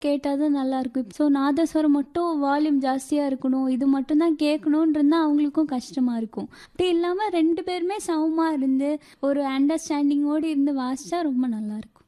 கேட்டால் தான் நல்லாயிருக்கும். ஸோ நாதஸ்வரம் மட்டும் வால்யூம் ஜாஸ்தியாக இருக்கணும், இது மட்டும் தான் கேட்கணுன்னு இருந்தால் அவங்களுக்கும் கஷ்டமாக இருக்கும். அப்படி இல்லாமல் 2 பேருமே சமமாக இருந்து ஒரு அண்டர்ஸ்டாண்டிங்கோடு இருந்து வாசித்தா ரொம்ப நல்லாயிருக்கும்.